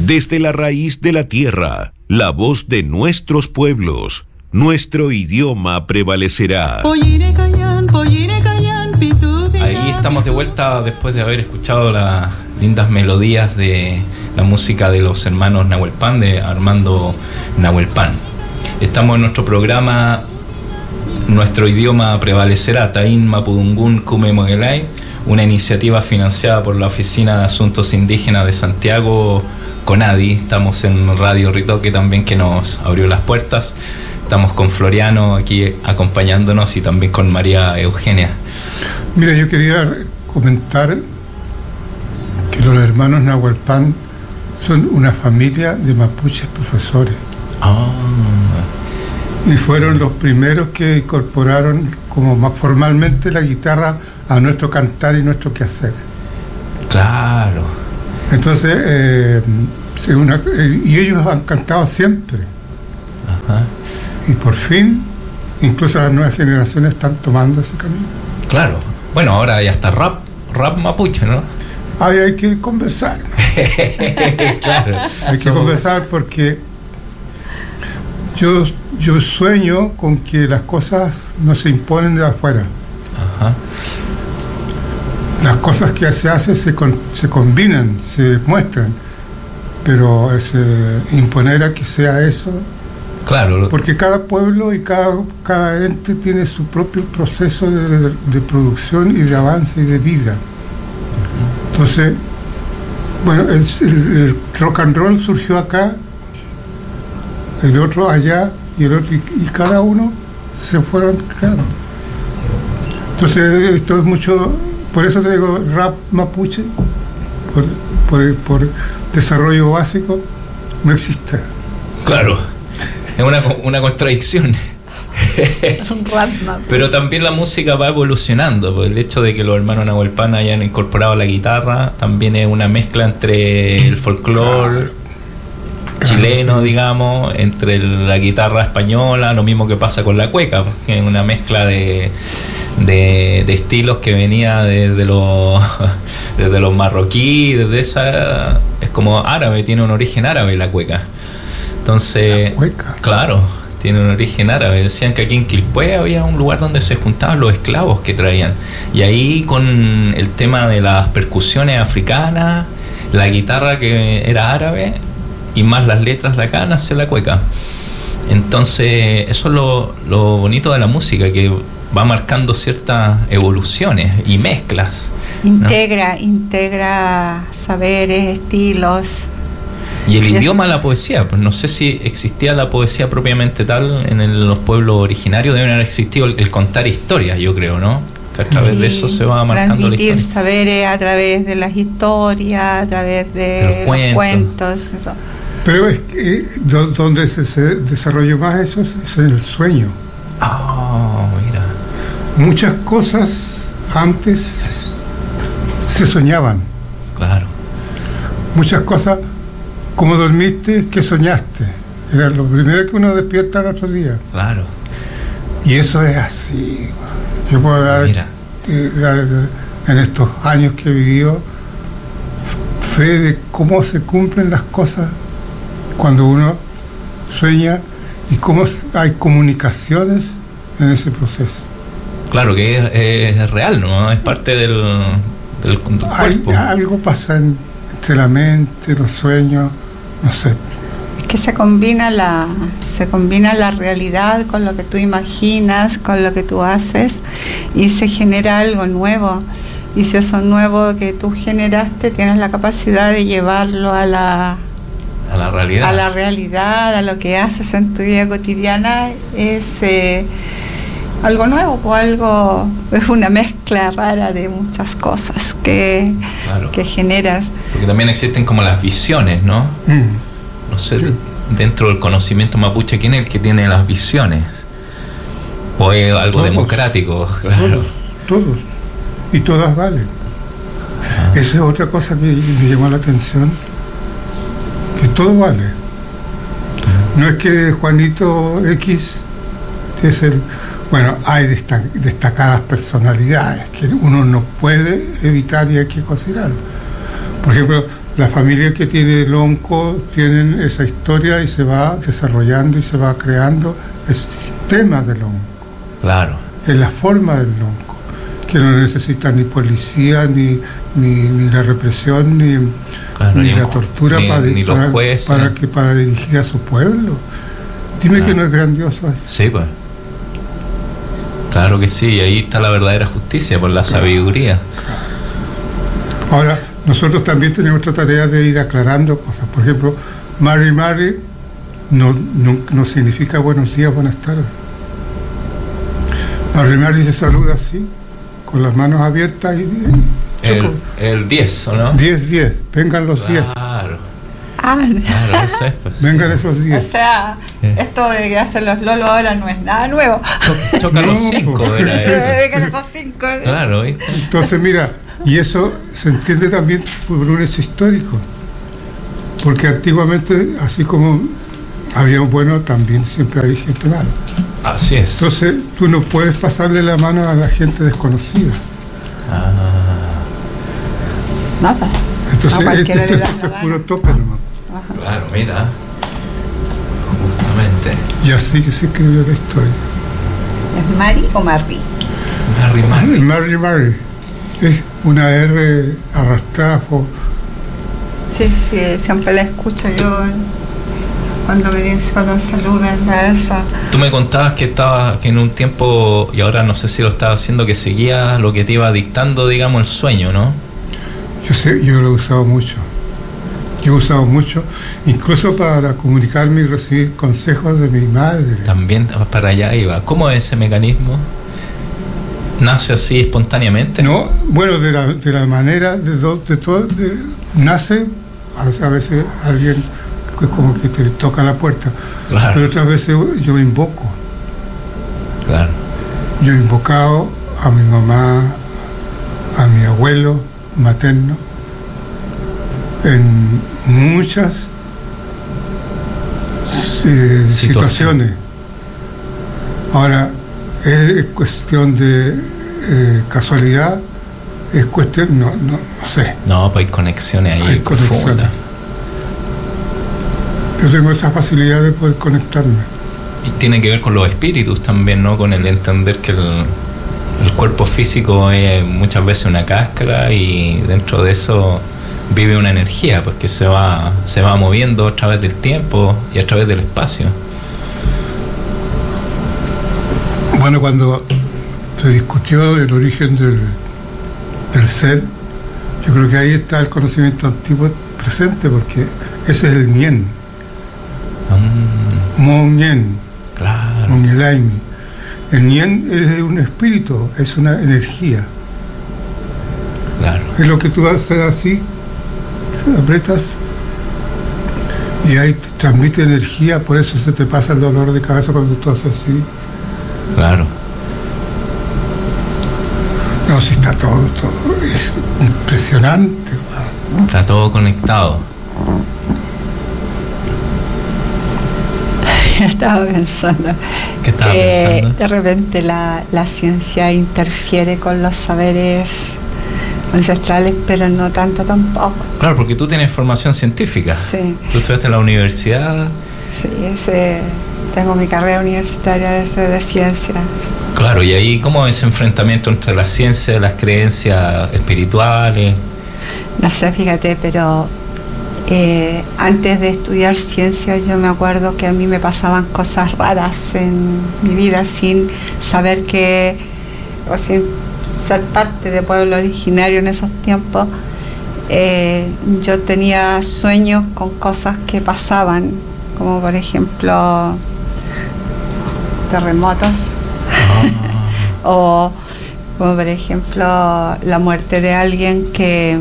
Desde la raíz de la tierra, la voz de nuestros pueblos, nuestro idioma prevalecerá. Ahí estamos de vuelta después de haber escuchado las lindas melodías de la música de los hermanos Nahuel Pan, de Armando Nahuel Pan. Estamos en nuestro programa Nuestro idioma prevalecerá, Taín Mapudungún Kume Moguelay, una iniciativa financiada por la Oficina de Asuntos Indígenas de Santiago, CONADI. Estamos en Radio Ritoque también, que nos abrió las puertas. Estamos con Floriano aquí acompañándonos y también con María Eugenia. Mira, yo quería comentar que los hermanos Nahuel Pan son una familia de mapuches profesores. Y fueron los primeros que incorporaron como más formalmente la guitarra a nuestro cantar y nuestro quehacer. Claro. Entonces, y ellos han cantado siempre. Ajá. Y por fin, incluso las nuevas generaciones están tomando ese camino. Claro. Bueno, ahora ya está rap mapuche, ¿no? Hay que conversar. Claro. Hay que conversar porque yo sueño con que las cosas no se imponen de afuera. Ajá. Las cosas que se hacen se combinan, se muestran, pero imponer a que sea eso. Claro. Porque cada pueblo y cada ente tiene su propio proceso de producción y de avance y de vida. Entonces, bueno, el rock and roll surgió acá, el otro allá y el otro, y cada uno se fueron creando. Entonces, esto es mucho, por eso te digo, rap mapuche, por desarrollo básico, no existe. Claro. Es una contradicción. Pero también la música va evolucionando, pues el hecho de que los hermanos Nahuel Pan hayan incorporado la guitarra también es una mezcla entre el folclore chileno, sí, digamos, entre la guitarra española, lo mismo que pasa con la cueca, que es una mezcla de estilos que venía desde los marroquíes, desde esa, es como árabe, tiene un origen árabe la cueca. Entonces, claro, tiene un origen árabe. Decían que aquí en Quilpué había un lugar donde se juntaban los esclavos que traían. Y ahí, con el tema de las percusiones africanas, la guitarra que era árabe y más las letras de acá, nace la cueca. Entonces, eso es lo bonito de la música, que va marcando ciertas evoluciones y mezclas. Integra saberes, estilos. Y el idioma, la poesía, pues no sé si existía la poesía propiamente tal en los pueblos originarios. Deben haber existido el contar historias, yo creo, ¿no? Que a través de eso se va marcando la historia. Transmitir saberes a través de las historias, a través de los cuentos, eso. Pero es que donde se desarrolló más eso es en el sueño. Mira. Muchas cosas antes se soñaban. Claro. Muchas cosas, como dormiste, ¿qué soñaste? Era lo primero que uno despierta al otro día. Claro. Y eso es así. Yo puedo dar en estos años que he vivido fe de cómo se cumplen las cosas cuando uno sueña y cómo hay comunicaciones en ese proceso. Claro que es real, ¿no? Es parte del cuerpo. Algo pasa entre la mente, los sueños, no sé. Es que se combina la realidad con lo que tú imaginas, con lo que tú haces, y se genera algo nuevo. Y si eso nuevo que tú generaste, tienes la capacidad de llevarlo a la realidad, a lo que haces en tu vida cotidiana, es algo nuevo, es una mezcla rara de muchas cosas que generas. Porque también existen como las visiones, ¿no? No sé, sí, dentro del conocimiento mapuche, ¿quién es el que tiene las visiones? ¿O es algo democrático? Claro. Todos. Y todas valen. Esa es otra cosa que me llamó la atención, que todo vale. No es que Juanito X es el... Bueno, hay destacadas personalidades que uno no puede evitar y hay que considerar. Por ejemplo, La familia que tiene el onco tienen esa historia y se va desarrollando y se va creando el sistema del onco. Claro. Es la forma del onco, que no necesita ni policía, ni la represión, ni la tortura para dirigir a su pueblo. Dime que no es grandioso eso. Sí, pues. Claro que sí, y ahí está la verdadera justicia, por la sabiduría. Claro. Ahora, nosotros también tenemos otra tarea de ir aclarando cosas. Por ejemplo, Mari no significa buenos días, buenas tardes. Mari se saluda así, con las manos abiertas y el 10, ¿o no? 10, vengan los 10. Claro. Claro, eso es. Pues, vengan esos 10. O sea, esto de que hacen los lolos ahora no es nada nuevo. Choca los 5, vengan esos 5. Claro, ¿viste? Entonces, mira, y eso se entiende también por un hecho histórico. Porque antiguamente, así como había bueno, también siempre hay gente mala. Así es. Entonces, tú no puedes pasarle la mano a la gente desconocida. Nada. Entonces, este es puro tope nomás. Claro, mira. Justamente. Y así que se escribió la historia. ¿Es Mari o Marri? Mari. Es una R arrastrada. Sí, siempre la escucho yo cuando saludan a esa. Tú me contabas que en un tiempo, y ahora no sé si lo estaba haciendo, que seguía lo que te iba dictando, digamos, el sueño, ¿no? Yo lo he usado mucho. Incluso para comunicarme y recibir consejos de mi madre. También para allá iba. ¿Cómo es ese mecanismo? ¿Nace así espontáneamente? No, bueno, de la manera nace, a veces alguien que como que te toca la puerta. Claro. Pero otras veces yo invoco. Claro. Yo he invocado a mi mamá, a mi abuelo materno, en muchas situaciones. Ahora, es cuestión de casualidad, es cuestión, no sé. No, pues hay conexiones ahí profundas. Yo tengo esa facilidad de poder conectarme. Y tiene que ver con los espíritus también, ¿no? Con el entender que el cuerpo físico es muchas veces una cáscara y dentro de eso vive una energía, pues que se va moviendo a través del tiempo y a través del espacio. Bueno, cuando se discutió el origen del ser, yo creo que ahí está el conocimiento antiguo presente, porque ese es el Mien. Mon Mien. Claro. Mon Yelaimi. El Mien es un espíritu, es una energía. Claro. Es lo que tú haces así, apretas y ahí te transmite energía, por eso se te pasa el dolor de cabeza cuando tú haces así. Claro. No, si está todo, es impresionante. ¿No? Está todo conectado. Estaba pensando. ¿Qué estaba pensando? De repente la ciencia interfiere con los saberes ancestrales, pero no tanto tampoco. Claro, porque tú tienes formación científica. Sí. Tú estudiaste en la universidad. Sí, tengo mi carrera universitaria de ciencias. Claro, y ahí, ¿cómo es ese enfrentamiento entre la ciencia y las creencias espirituales? No sé, fíjate, pero antes de estudiar ciencia yo me acuerdo que a mí me pasaban cosas raras en mi vida sin saber o sin ser parte de pueblo originario en esos tiempos. Yo tenía sueños con cosas que pasaban, como por ejemplo terremotos, o como por ejemplo la muerte de alguien que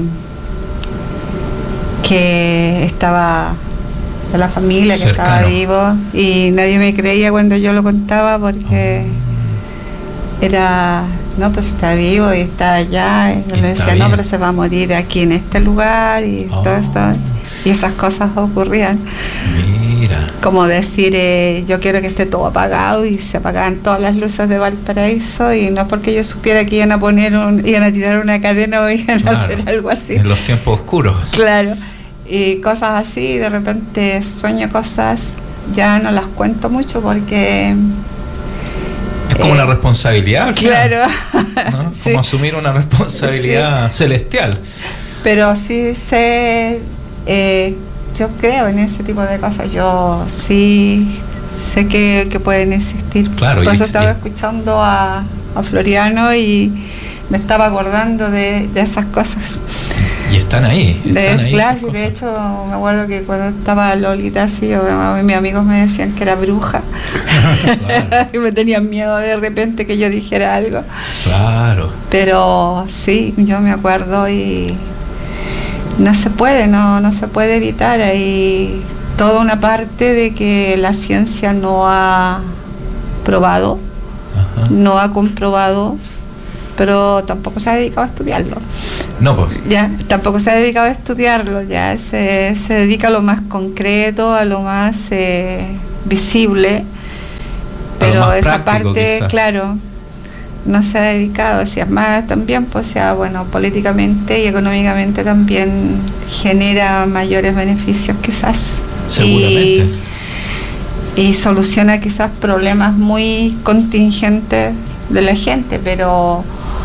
estaba de la familia, que cercano, estaba vivo, y nadie me creía cuando yo lo contaba porque era, no, pues está vivo y está allá, y yo le decía, no, pero se va a morir aquí en este lugar y todo esto, y esas cosas ocurrían. Mira. Como decir, yo quiero que esté todo apagado, y se apagaban todas las luces de Valparaíso, y no porque yo supiera que iban a tirar una cadena o iban a hacer algo así. En los tiempos oscuros. Claro. y cosas así. De repente sueño cosas, ya no las cuento mucho porque es como una responsabilidad al final, claro, ¿no? sí. Como asumir una responsabilidad celestial. Pero sí sé, yo creo en ese tipo de cosas. Yo sí sé que pueden existir. Claro, por eso estaba escuchando a Floriano y me estaba acordando de esas cosas. Y están ahí. Claro, de hecho me acuerdo que cuando estaba Lolita así, mis amigos me decían que era bruja. Claro. Y me tenían miedo de repente que yo dijera algo. Claro. Pero sí, yo me acuerdo y no se puede evitar. Hay toda una parte de que la ciencia no ha probado, no ha comprobado, pero tampoco se ha dedicado a estudiarlo. No, pues. Ya, tampoco se ha dedicado a estudiarlo, ya se dedica a lo más concreto, a lo más visible, pero esa práctico, parte, quizás. Claro, no se ha dedicado. Si es más también, pues sea bueno, políticamente y económicamente también genera mayores beneficios quizás. Seguramente. Y soluciona quizás problemas muy contingentes de la gente, pero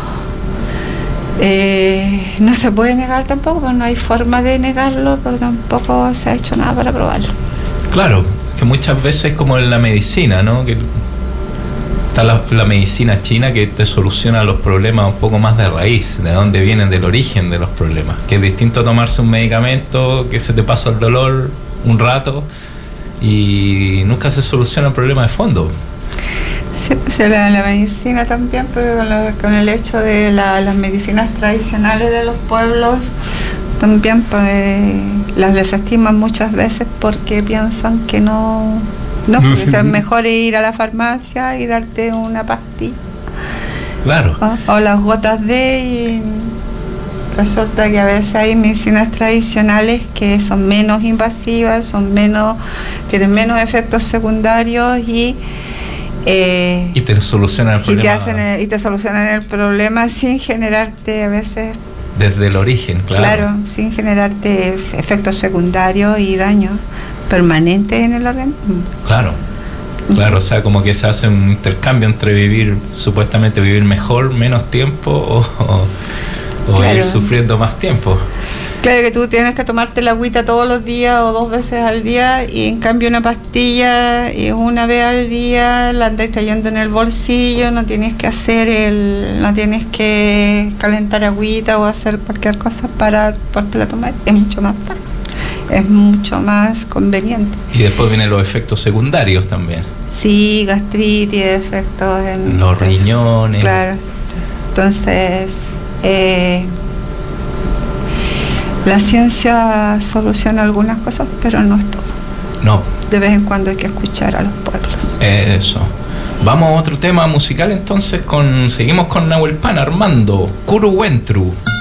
no se puede negar tampoco, pues no hay forma de negarlo, pero tampoco se ha hecho nada para probarlo. Claro, que muchas veces como en la medicina, ¿no? Que está la medicina china que te soluciona los problemas un poco más de raíz, de dónde vienen, del origen de los problemas, que es distinto a tomarse un medicamento que se te pasa el dolor un rato y nunca se soluciona el problema de fondo. Sí, pues la medicina también, pero con el hecho de las medicinas tradicionales de los pueblos, también pues, las desestiman muchas veces porque piensan que no es mejor ir a la farmacia y darte una pastilla. Claro. O las gotas y resulta que a veces hay medicinas tradicionales que son menos invasivas, tienen menos efectos secundarios y te solucionan el problema. Y te solucionan el problema sin generarte a veces desde el origen, claro, sin generarte efectos secundarios y daños permanentes en el organismo. Claro, o sea, como que se hace un intercambio entre supuestamente vivir mejor, menos tiempo o claro, ir sufriendo más tiempo. Claro, que tú tienes que tomarte la agüita todos los días o 2 veces al día, y en cambio una pastilla una vez al día la andas trayendo en el bolsillo, no tienes que calentar agüita o hacer cualquier cosa para podértela tomar. Es mucho más fácil, es mucho más conveniente. Y después vienen los efectos secundarios también. Sí, gastritis, efectos en los riñones. Claro, entonces la ciencia soluciona algunas cosas, pero no es todo. No. De vez en cuando hay que escuchar a los pueblos. Eso. Vamos a otro tema musical entonces. Seguimos con Nahuel Pan, Armando Curuhuentru.